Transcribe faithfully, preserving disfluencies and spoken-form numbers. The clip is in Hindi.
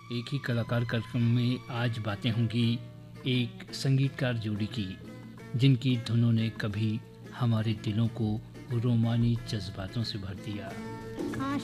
एक ही कलाकार कार्यक्रम में आज बातें होंगी एक संगीतकार जोड़ी की, जिनकी धुनों ने कभी हमारे दिलों को रोमानी जज्बातों से भर दिया। काश